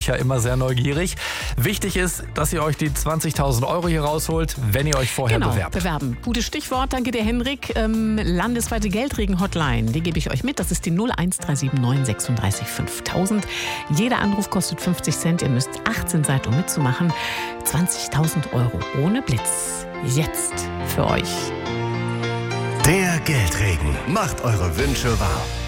ja immer sehr neugierig. Wichtig ist, dass ihr euch die 20.000 € hier rausholt, wenn ihr euch vorher bewerben. Gutes Stichwort, danke dir Henrik. Landesweite Geldregen-Hotline, die gebe ich euch mit. Das ist die 01379 36 5000. Jeder Anruf kostet 50 Cent. Ihr müsst 18 sein, um mitzumachen. 20.000 € ohne Blitz. Jetzt für euch. Der Geldregen macht eure Wünsche wahr.